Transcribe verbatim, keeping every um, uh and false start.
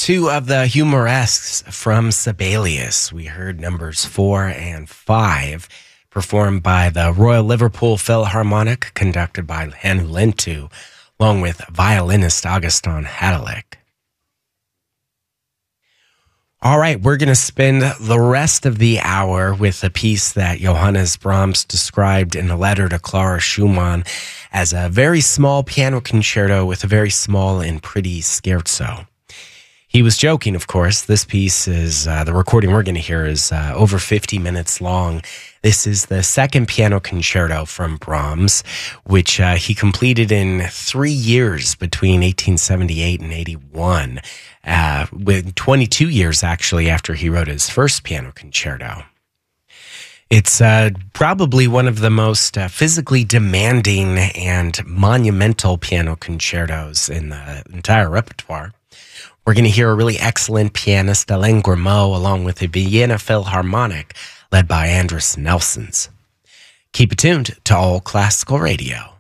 two of the humoresques from Sibelius. We heard numbers four and five, performed by the Royal Liverpool Philharmonic, conducted by Hannu Lintu, along with violinist Augustin Hadalick. All right, we're going to spend the rest of the hour with a piece that Johannes Brahms described in a letter to Clara Schumann as a very small piano concerto with a very small and pretty scherzo. He was joking, of course. This piece is, uh, the recording we're going to hear is uh, over fifty minutes long. This is the second piano concerto from Brahms, which uh, he completed in three years between eighteen seventy-eight and eighty-one, uh, with twenty-two years actually after he wrote his first piano concerto. It's uh, probably one of the most uh, physically demanding and monumental piano concertos in the entire repertoire. We're going to hear a really excellent pianist, Alain Grimaud, along with the Vienna Philharmonic, led by Andris Nelsons. Keep it tuned to All Classical Radio.